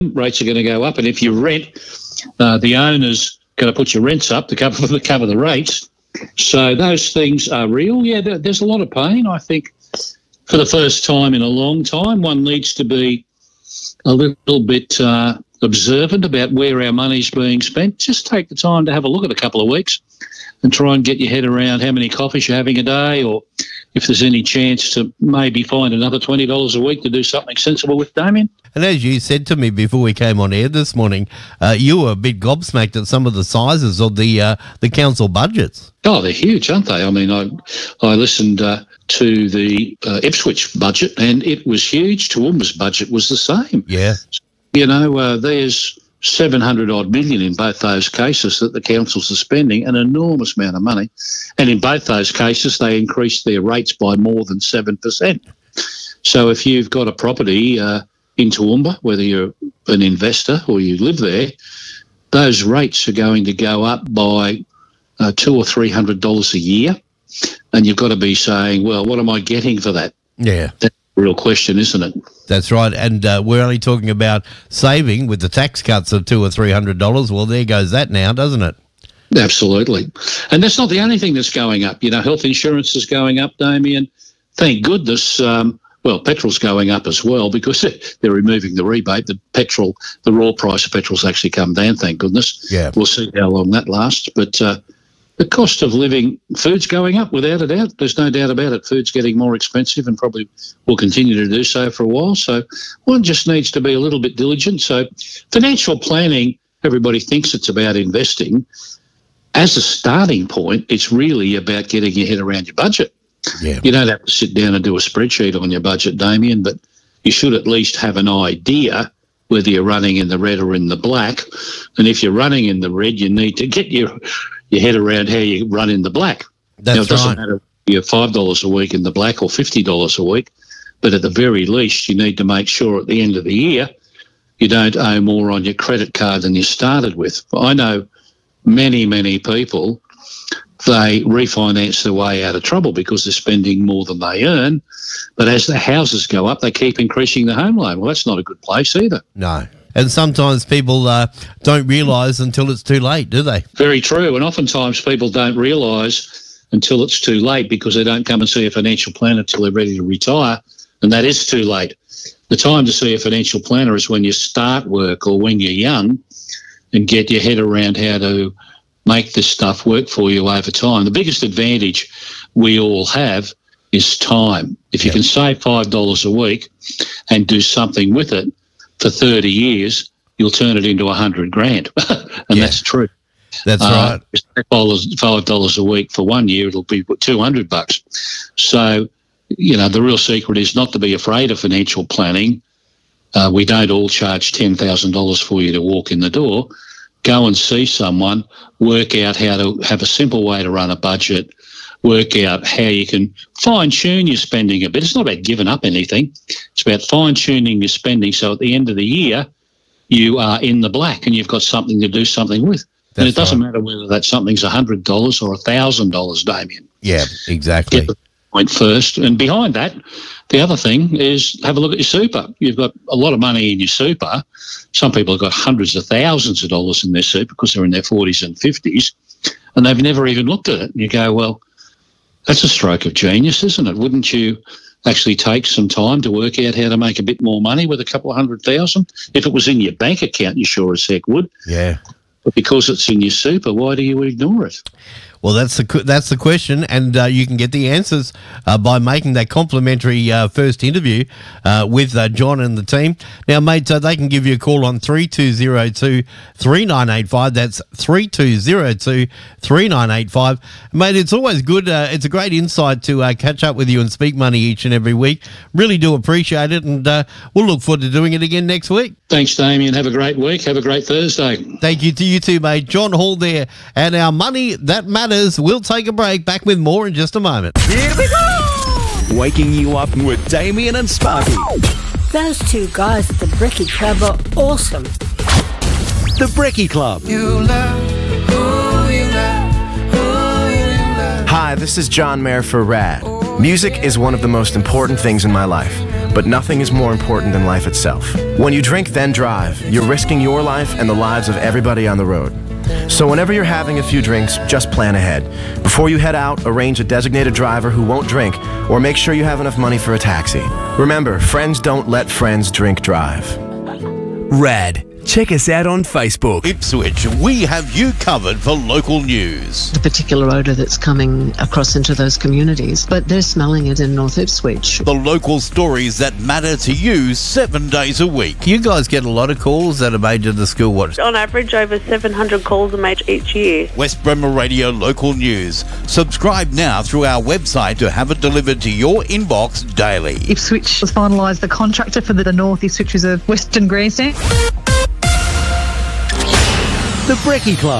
rates are going to go up. And if you rent, the owner's going to put your rents up to cover the rates. So those things are real. Yeah, there's a lot of pain. I think for the first time in a long time, one needs to be a little bit observant about where our money's being spent. Just take the time to have a look at a couple of weeks and try and get your head around how many coffees you're having a day, or if there's any chance to maybe find another $20 a week to do something sensible with, Damien. And as you said to me before we came on air this morning, you were a bit gobsmacked at some of the sizes of the council budgets. Oh, they're huge, aren't they? I mean, I listened to the Ipswich budget, and it was huge. Toowoomba's budget was the same. Yeah. You know, there's 700-odd million in both those cases that the councils are spending, an enormous amount of money. And in both those cases, they increased their rates by more than 7%. So if you've got a property in Toowoomba, whether you're an investor or you live there, those rates are going to go up by $200 or $300 a year. And you've got to be saying, well, what am I getting for that? Yeah. That's the real question, isn't it? That's right. And we're only talking about saving with the tax cuts of $200 or $300. Well, there goes that now, doesn't it? Absolutely. And that's not the only thing that's going up. You know, health insurance is going up, Damien. Thank goodness. Well, petrol's going up as well because they're removing the rebate. The raw price of petrol's actually come down, thank goodness. Yeah. We'll see how long that lasts. But the cost of living, food's going up without a doubt. There's no doubt about it. Food's getting more expensive and probably will continue to do so for a while. So one just needs to be a little bit diligent. So financial planning, everybody thinks it's about investing. As a starting point, it's really about getting your head around your budget. Yeah. You don't have to sit down and do a spreadsheet on your budget, Damien, but you should at least have an idea whether you're running in the red or in the black. And if you're running in the red, you need to get your head around how you run in the black. That's now, it doesn't right. matter if you're $5 a week in the black or $50 a week, but at the very least, you need to make sure at the end of the year you don't owe more on your credit card than you started with. I know many, many people, they refinance their way out of trouble because they're spending more than they earn. But as the houses go up, they keep increasing the home loan. Well, that's not a good place either. No. And sometimes people don't realise until it's too late, do they? Very true. And oftentimes people don't realise until it's too late because they don't come and see a financial planner until they're ready to retire. And that is too late. The time to see a financial planner is when you start work or when you're young and get your head around how to make this stuff work for you over time. The biggest advantage we all have is time. If you can save $5 a week and do something with it for 30 years, you'll turn it into $100,000. And that's true. That's right. $5 a week for 1 year, it'll be $200. So, you know, the real secret is not to be afraid of financial planning. We don't all charge $10,000 for you to walk in the door. Go and see someone, work out how to have a simple way to run a budget, work out how you can fine-tune your spending a bit. It's not about giving up anything. It's about fine-tuning your spending so at the end of the year you are in the black and you've got something to do something with. And it doesn't matter whether that something's $100 or $1,000, Damien. Yeah, exactly. Get the point first. And behind that, the other thing is have a look at your super. You've got a lot of money in your super. Some people have got hundreds of thousands of dollars in their super because they're in their 40s and 50s, and they've never even looked at it. And you go, well, that's a stroke of genius, isn't it? Wouldn't you actually take some time to work out how to make a bit more money with a couple of $100,000? If it was in your bank account, you sure as heck would. Yeah. But because it's in your super, why do you ignore it? Well, that's the question, and you can get the answers by making that complimentary first interview with John and the team. Now, mate, they can give you a call on 3202-3985. That's 3202-3985. Mate, it's always good. It's a great insight to catch up with you and speak money each and every week. Really do appreciate it, and we'll look forward to doing it again next week. Thanks, Damien. Have a great week. Have a great Thursday. Thank you to you too, mate. John Hall there, and our Money That Matters. We'll take a break. Back with more in just a moment. Here we go! Waking you up with Damien and Sparky. Those two guys at the Brekkie Club are awesome. The Brekkie Club. You love who you love, who you love. Hi, this is John Mayer for RAD. Music is one of the most important things in my life. but nothing is more important than life itself. When you drink, then drive, you're risking your life and the lives of everybody on the road. So whenever you're having a few drinks, just plan ahead. Before you head out, arrange a designated driver who won't drink, or make sure you have enough money for a taxi. Remember, friends don't let friends drink drive. Rad. Check us out on Facebook. Ipswich, we have you covered for local news. The particular odour that's coming across into those communities, but they're smelling it in North Ipswich. The local stories that matter to you 7 days a week. You guys get a lot of calls that are made to the school. What? On average, over 700 calls are made each year. West Bremer Radio Local News. Subscribe now through our website to have it delivered to your inbox daily. Ipswich has finalised the contractor for the North Ipswich Reserve Western Grandstand. The Brekkie Club.